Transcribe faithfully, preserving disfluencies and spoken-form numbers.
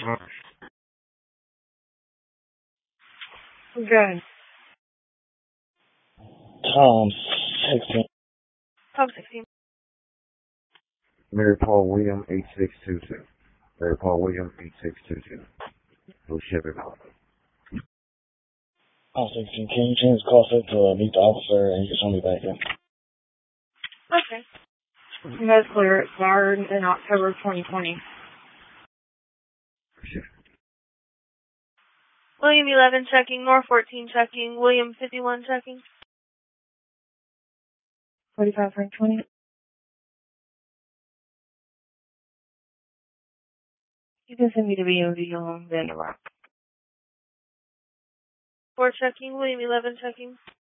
Good. Tom sixteen. Tom sixteen. Mary Paul William eight six two two. Mary Paul William eight six two two. We'll ship it out. Tom sixteen. Can you change the call set to uh, meet the officer and you can show me back in? Okay. You guys clear it expired in October twenty twenty. William eleven checking, North fourteen checking, William fifty-one checking. forty-five Frank twenty. You can send me the B M V on the end of that. four checking, William eleven checking.